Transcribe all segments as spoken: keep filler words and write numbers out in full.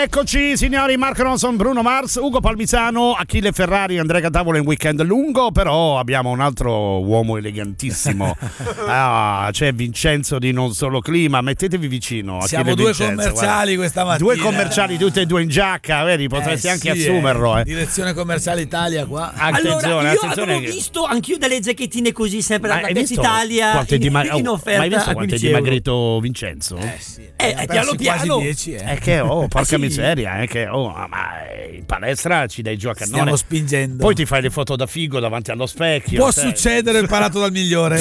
Eccoci signori, Marco Ronson, Bruno Mars, Ugo Palmisano, Achille Ferrari, Andrea Catavolo in weekend lungo, però abbiamo un altro uomo elegantissimo. Ah, c'è Vincenzo di Non Solo Clima, mettetevi vicino. Achille Siamo due Vincenzo, commerciali guarda. questa mattina. Due commerciali, tutte e due in giacca, vedi? Potresti eh, anche sì, assumerlo. Eh. Direzione commerciale Italia qua. Attenzione, allora, io attenzione. avevo visto anch'io delle giacchettine così sempre Ma da hai Test visto Italia quanto è in, dima- in offerta. Ma hai visto a quanto è quindici euro. dimagrito Vincenzo? Eh sì. Eh, ha piano perso piano. quasi dieci, eh. È che oh, porca Ah, sì? miseria, è che oh, ma in palestra ci dai giù a cannone. Stiamo spingendo. Poi ti fai le foto da figo davanti allo specchio. Può sai. succedere, imparato dal migliore.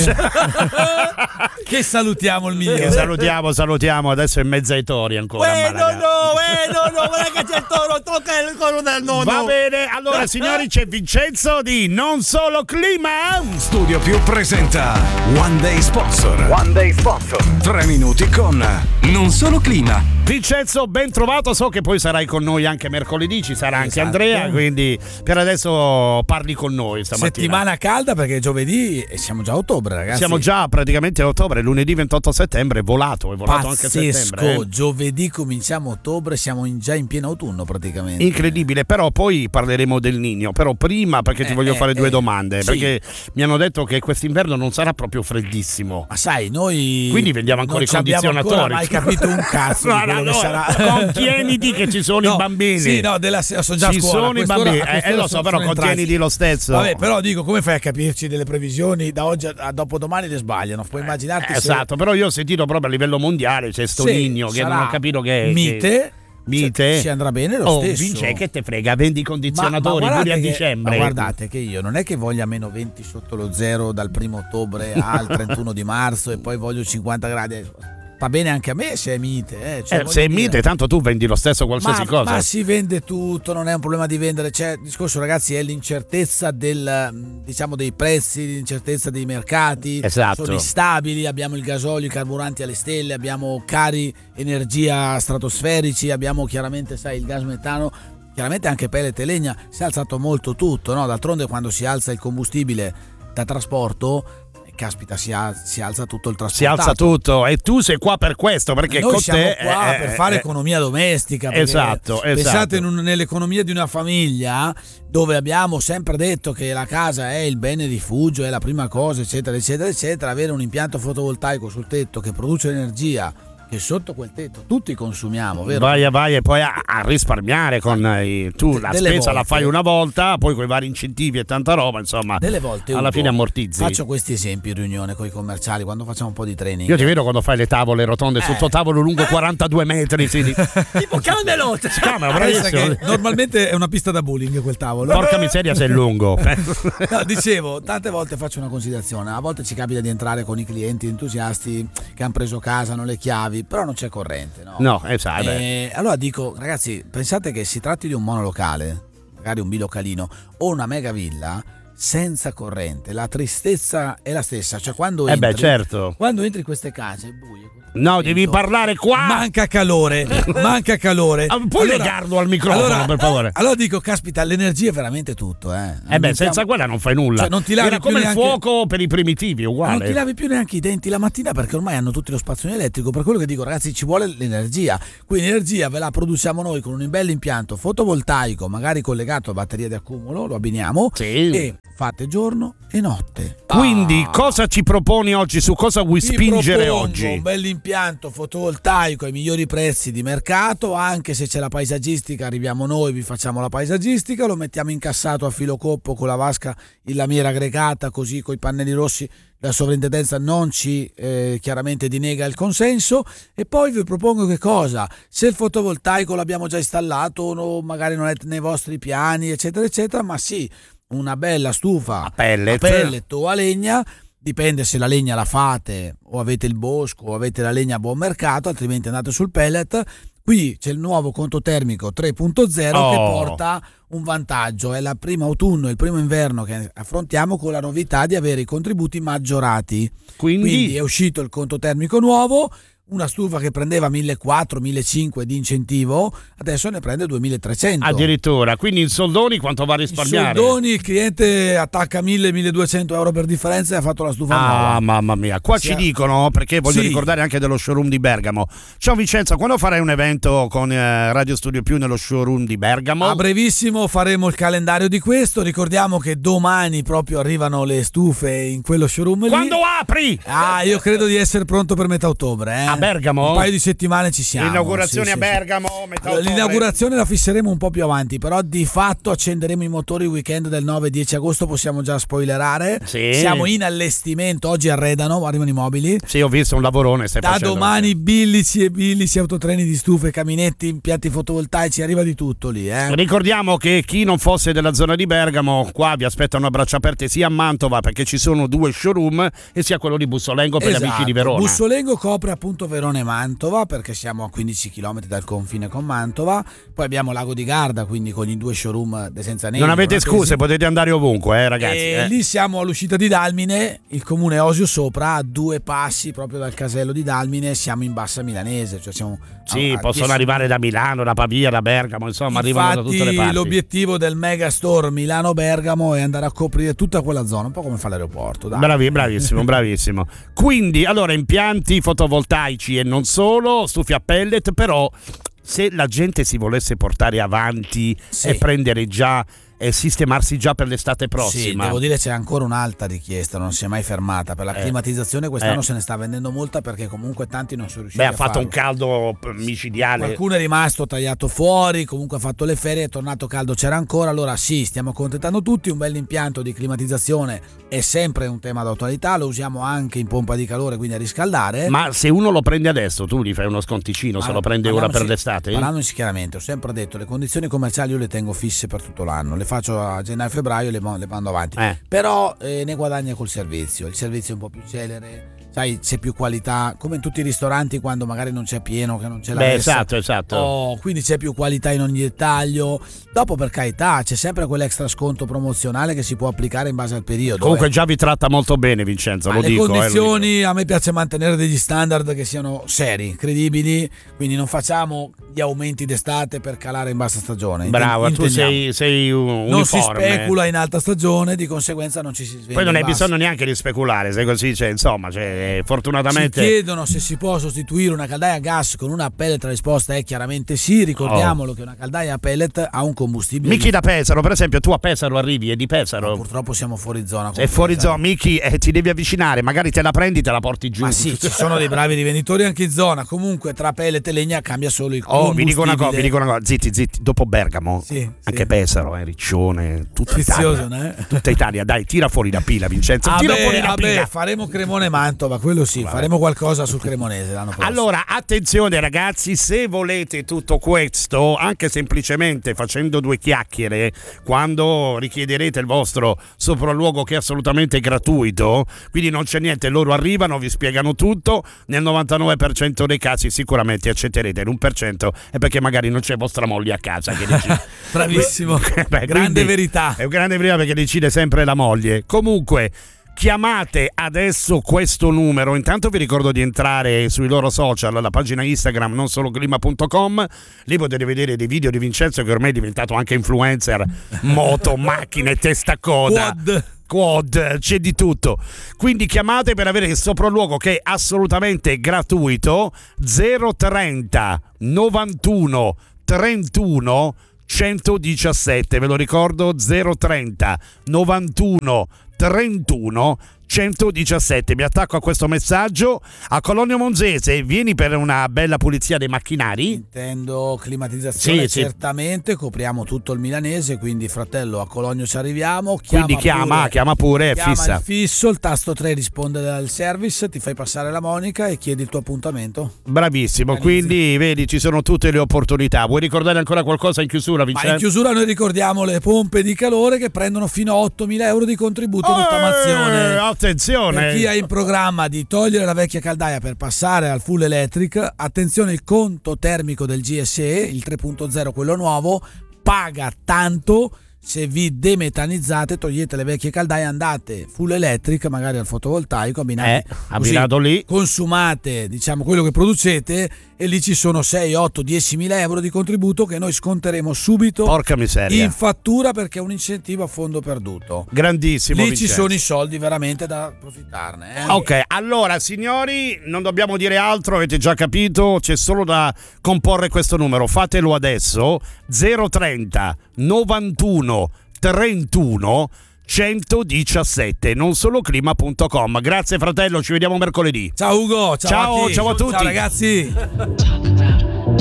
Che salutiamo il migliore. Che salutiamo, salutiamo. Adesso è mezza ai tori ancora. Eh no, Malaga. no, eh no, no, guarda che c'è il toro, tocca il coro del nonno. Va bene, allora signori c'è Vincenzo di Non Solo Clima. Studio Più presenta One Day Sponsor. One Day Sponsor. Tre minuti con Non Solo Clima. Vincenzo, ben trovato, so che poi sarai con noi anche mercoledì, ci sarà anche Esatto. Andrea, quindi per adesso parli con noi stamattina. Settimana calda perché giovedì e siamo già a ottobre, ragazzi. Siamo già praticamente a ottobre, lunedì ventotto settembre, è volato, è volato anche settembre. Pazzesco, eh. giovedì cominciamo ottobre, siamo in- già in pieno autunno praticamente. Incredibile, però poi parleremo del Niño, però prima perché ti Eh, voglio eh, fare due eh, domande, sì. perché mi hanno detto che quest'inverno non sarà proprio freddissimo. Ma sai, noi Quindi vendiamo ancora non i ci abbiamo condizionatori. ancora mai capito un cazzo di No, quello no, che no, sarà. contieniti che ci sono No, i bambini. Sì, no, della, sono già a ci scuola. sono i quest'ora- bambini, a eh, quest'ora eh, lo so, sono- però sono entrati. contieniti lo stesso. Vabbè, però dico, come fai a capirci delle previsioni da oggi a, a dopodomani le sbagliano? Puoi immaginarti Eh, se- esatto, però io ho sentito proprio a livello mondiale c'è sto se Niño che sarà non ho capito che è. mite. che- Mite? Cioè, ci andrà bene lo oh, stesso. Vince, che te frega, vendi i condizionatori Ma- ma pure a guardate che- dicembre. Ma guardate che io non è che voglia meno venti sotto lo zero dal primo ottobre al trentuno di marzo e poi voglio cinquanta gradi. Va bene anche a me se è mite. Eh, cioè, Eh, voglio se è dire- mite, tanto tu vendi lo stesso qualsiasi ma, cosa. ma si vende tutto, non è un problema di vendere. Cioè, il discorso, ragazzi, è l'incertezza del, diciamo, dei prezzi, l'incertezza dei mercati. Esatto. Sono instabili, abbiamo il gasolio, i carburanti alle stelle, abbiamo cari energia stratosferici, abbiamo chiaramente, sai, il gas metano. Chiaramente anche pellet e legna, si è alzato molto tutto, no? D'altronde quando si alza il combustibile da trasporto, caspita, si, al- si alza tutto il Si trasportato. alza tutto e tu sei qua per questo perché Noi con siamo te qua eh, per fare eh, economia domestica, perché Esatto, pensate esatto. in un- nell'economia di una famiglia dove abbiamo sempre detto che la casa è il bene rifugio, è la prima cosa, eccetera eccetera eccetera. Avere un impianto fotovoltaico sul tetto che produce energia che sotto quel tetto tutti consumiamo, vero? vai, vai e poi a, a risparmiare con i, tu la Delle spesa la volte. fai una volta, poi con i vari incentivi e tanta roba, insomma, Delle volte alla Ugo, fine ammortizzi. faccio questi esempi in riunione con i commerciali quando facciamo un po' di training. Io ti vedo quando fai le tavole rotonde sul tuo tavolo lungo quarantadue metri, sì, di- Tipo Camelot. si chiama, Pensa bravissimo. che normalmente è una pista da bowling quel tavolo. Porca miseria sei lungo. No, dicevo, tante volte faccio una considerazione, a volte ci capita di entrare con i clienti entusiasti che hanno preso casa, hanno le chiavi, però non c'è corrente, no? No, esatto. Eh, allora dico, ragazzi, pensate che si tratti di un monolocale, magari un bilocalino o una mega villa senza corrente, la tristezza è la stessa, cioè quando Eh entri, beh, certo. quando entri in queste case è buio. No, devi parlare qua. Manca calore, manca calore. Ah, puoi legarlo al microfono, per favore? Allora dico, caspita, l'energia è veramente tutto, eh. Eh beh, Non senza siamo- quella non fai nulla. Cioè, non ti lavi Era più come il neanche- fuoco per i primitivi, uguale. Non ti lavi più neanche i denti la mattina perché ormai hanno tutti lo spazzolino elettrico. Per quello che dico, ragazzi, ci vuole l'energia. Quindi l'energia ve la produciamo noi con un bel impianto fotovoltaico, magari collegato a batteria di accumulo, lo abbiniamo Sì. e fate giorno e notte. Quindi Ah. cosa ci proponi oggi? Su cosa vuoi Vi spingere propongo oggi? un bell'impianto fotovoltaico ai migliori prezzi di mercato, anche se c'è la paesaggistica arriviamo noi, vi facciamo la paesaggistica, lo mettiamo incassato a filo coppo con la vasca in lamiera aggregata, così con i pannelli rossi la sovrintendenza non ci eh, chiaramente dinega il consenso. E poi vi propongo che cosa? Se il fotovoltaico l'abbiamo già installato o magari non è nei vostri piani eccetera eccetera, ma sì, una bella stufa A pellet. a pellet o a legna, dipende se la legna la fate o avete il bosco o avete la legna a buon mercato, altrimenti andate sul pellet. Qui c'è il nuovo conto termico tre punto zero Oh. che porta un vantaggio, è la prima autunno, il primo inverno che affrontiamo con la novità di avere i contributi maggiorati. Quindi, Quindi è uscito il conto termico nuovo, una stufa che prendeva millequattrocento millecinquecento di incentivo, adesso ne prende duemilatrecento. Addirittura, quindi in soldoni quanto va a risparmiare? In soldoni il cliente attacca mille milleduecento euro per differenza e ha fatto la stufa nuova. Ah, mamma mia, qua Sì. ci dicono, perché voglio Sì. ricordare anche dello showroom di Bergamo. Ciao Vincenzo, quando farai un evento con eh, Radio Studio Più nello showroom di Bergamo? A brevissimo faremo il calendario di questo. Ricordiamo che domani proprio arrivano le stufe in quello showroom lì. Quando apri? Ah, io credo di essere pronto per metà ottobre. Eh. A Bergamo? Un paio di settimane ci siamo. L'inaugurazione Sì, a sì, Bergamo, sì. metà Allora, ottobre. l'inaugurazione la fisseremo un po' più avanti, però di fatto accenderemo i motori il weekend del nove e dieci agosto, possiamo già spoilerare. Sì. Siamo in allestimento, oggi arredano, arrivano i mobili. Sì, ho visto un lavorone. Stai Da facendo. domani billici e billici, autotreni di stufe, caminetti, impianti fotovoltaici, arriva di tutto lì. Eh. Ricordiamo che chi non fosse della zona di Bergamo, qua vi aspettano a braccia aperte sia a Mantova, perché ci sono due showroom, e sia quello di Bussolengo per Esatto. gli amici di Verona. Bussolengo copre appunto Verona e Mantova, perché siamo a quindici chilometri dal confine con Mantova. Poi abbiamo Lago di Garda, quindi con i due showroom de Senza Negri. Non avete Granatesi. scuse, potete andare ovunque, eh, ragazzi. E eh. lì siamo all'uscita di Dalmine, il comune Osio Sopra, a due passi proprio dal casello di Dalmine, siamo in Bassa Milanese, cioè siamo Sì, a- a possono dieci arrivare da Milano, da Pavia, da Bergamo, insomma, arrivano da tutte le Infatti parti. l'obiettivo del Megastore Milano-Bergamo è andare a coprire tutta quella zona, un po' come fa l'aeroporto. Dai. Bravi, bravissimo, bravissimo. Quindi, allora, impianti fotovoltaici e non solo, stufi a pellet, però se la gente si volesse portare avanti Sì. e prendere già e sistemarsi già per l'estate Sì, prossima. devo dire c'è ancora un'alta richiesta, non si è mai fermata. Per la Eh. climatizzazione quest'anno Eh. se ne sta vendendo molta, perché comunque tanti non sono riusciti Beh, a ha fatto farlo. un caldo micidiale. Qualcuno è rimasto tagliato fuori, comunque ha fatto le ferie, è tornato caldo, c'era ancora. Allora sì, stiamo accontentando tutti. Un bel impianto di climatizzazione è sempre un tema d'attualità, lo usiamo anche in pompa di calore, quindi a riscaldare. Ma se uno lo prende adesso, tu gli fai uno sconticino, se Ma- lo prende ora per parliamoci- l'estate? Parlandoci chiaramente, ho sempre detto, le condizioni commerciali io le tengo fisse per tutto l'anno, le faccio a gennaio-febbraio e le, mo- le mando avanti. Eh. Però eh, ne guadagna col servizio, il servizio è un po' più celere, sai, c'è più qualità, come in tutti i ristoranti quando magari non c'è pieno, che non c'è la Beh, messa. esatto, esatto. Oh, quindi c'è più qualità in ogni dettaglio. Dopo, per carità, c'è sempre quell'extra sconto promozionale che si può applicare in base al periodo. Comunque eh. già vi tratta molto bene, Vincenzo, Ma lo le dico. eh, lo condizioni, dico. a me piace mantenere degli standard che siano seri, credibili, quindi non facciamo gli aumenti d'estate per calare in bassa stagione. Bravo, Inten- tu intendiamo. sei, sei un Non si uniforme. specula in alta stagione, di conseguenza non ci si sveglia. Poi non in hai bassa. bisogno neanche di speculare, se così, cioè, insomma, cioè, Ci fortunatamente. chiedono se si può sostituire una caldaia a gas con una pellet, la risposta è chiaramente sì. Ricordiamolo che una caldaia a pellet ha un combustibile. Miki da Pesaro, per esempio, tu a Pesaro arrivi, è di Pesaro. No, purtroppo siamo fuori zona. È fuori Pesaro. zona, Miki, eh, ti devi avvicinare, magari te la prendi, te la porti giù. Ma sì, ci sono dei bravi rivenditori anche in zona. Comunque tra pellet e legna cambia solo il Oh, vi dico una cosa, combustibile. vi dico una cosa, zitti, zitti, dopo Bergamo, Sì, anche sì. Pesaro, eh, Riccione, tutta Sfizioso, Italia, eh? tutta Italia, dai, tira fuori la pila, Vincenzo, Ah tira beh, fuori la ah beh, pila. faremo Cremone Mantova, quello sì, Vabbè. faremo qualcosa sul Cremonese l'anno prossimo. Allora, attenzione ragazzi, se volete tutto questo, anche semplicemente facendo due chiacchiere, quando richiederete il vostro sopralluogo, che è assolutamente gratuito, quindi non c'è niente, loro arrivano, vi spiegano tutto, nel novantanove per cento dei casi sicuramente accetterete, l'uno per cento è perché magari non c'è vostra moglie a casa che decide. Bravissimo, Beh, grande quindi verità. È un grande verità perché decide sempre la moglie. Comunque, chiamate adesso questo numero. Intanto vi ricordo di entrare sui loro social, la pagina Instagram non solo clima punto com, lì potete vedere dei video di Vincenzo che ormai è diventato anche influencer, moto, macchine, testa coda. Quad. Quad, c'è di tutto. Quindi chiamate per avere il sopralluogo, che è assolutamente gratuito. Zero trenta novantuno trentuno centodiciassette, ve lo ricordo, zero trenta novantuno trentuno centodiciassette. Mi attacco a questo messaggio. A Cologno Monzese, vieni per una bella pulizia dei macchinari? Intendo climatizzazione, Sì, sì. certamente, copriamo tutto il milanese, quindi fratello, a Cologno ci arriviamo. Chiama Quindi chiama, pure, chiama pure, chiama fissa. il fisso, il tasto tre risponde al service, ti fai passare la Monica e chiedi il tuo appuntamento. Bravissimo, Organizzi. quindi vedi, ci sono tutte le opportunità. Vuoi ricordare ancora qualcosa in chiusura, Ma in Vincenzo? chiusura noi ricordiamo le pompe di calore che prendono fino a ottomila euro di contributo in Eh, rottamazione. attenzione. Per chi ha in programma di togliere la vecchia caldaia per passare al full electric, attenzione, il conto termico del G S E, il tre punto zero, quello nuovo, paga tanto se vi demetanizzate, togliete le vecchie caldaie, andate full electric, magari al fotovoltaico, abbinate, eh, abbinato così, lì, consumate diciamo quello che producete, e lì ci sono sei, otto, dieci mila euro di contributo che noi sconteremo subito. Porca miseria. In fattura, perché è un incentivo a fondo perduto. Grandissimo. Lì Vincenzo. ci sono i soldi veramente da approfittarne. Eh? Ok, allora signori, non dobbiamo dire altro, avete già capito, c'è solo da comporre questo numero, fatelo adesso, zero trenta novantuno trentuno centodiciassette, non solo clima punto com. Grazie fratello, ci vediamo mercoledì. Ciao Ugo, ciao, ciao, Aki. ciao a tutti. Ciao ragazzi.